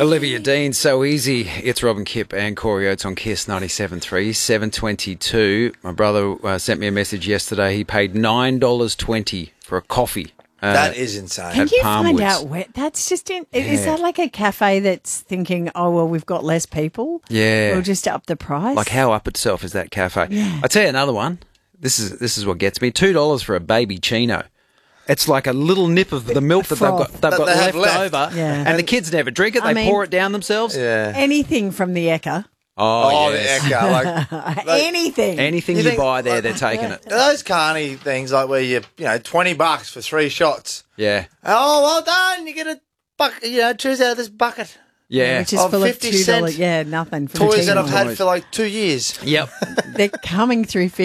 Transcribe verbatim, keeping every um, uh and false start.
Olivia Dean, So Easy. It's Robin Kipp and Corey Oates on Kiss ninety-seven point three, seven twenty-two. My brother uh, sent me a message yesterday. He paid nine dollars twenty for a coffee. Uh, that is insane. Can you find Palmwoods. out where that's just in? Is Yeah. that like a cafe that's thinking, oh well, we've got less people, Yeah. we'll just up the price? Like how up itself is that cafe? Yeah. I tell you another one. This is this is what gets me. Two dollars for a baby chino. It's like a little nip of the milk that they've got, they've That got they have left, left. over, Yeah. and the kids never drink it. They I mean- pour it down themselves. Yeah. anything from the Ekka, Oh, Oh, yes. the Ekka. Like, like, anything. Anything You you, think- buy there, they're taking it. those carny things, like where you, you know, twenty bucks for three shots. Yeah, Oh, well done. You get a bucket, you know, choose out of this bucket. yeah. which is Of full of fifty two cent dollars. Yeah, nothing. For Toys the that I've teen. had for like two years. Yep. They're coming through